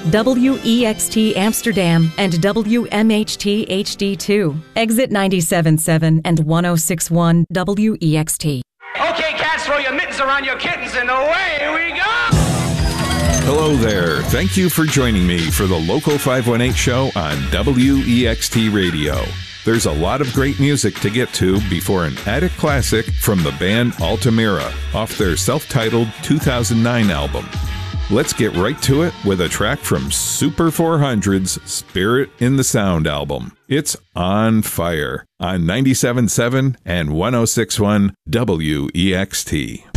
WEXT Amsterdam, and WMHT HD2. Exit 97.7 and 106.1 WEXT. Okay, cats, throw your mittens around your kittens, and away we go! Hello there. Thank you for joining me for the Local 518 show on WEXT Radio. There's a lot of great music to get to before an attic classic from the band Altamira off their self-titled 2009 album. Let's get right to it with a track from Super 400's Spirit in the Sound album. It's On Fire on 97.7 and 106.1 WEXT.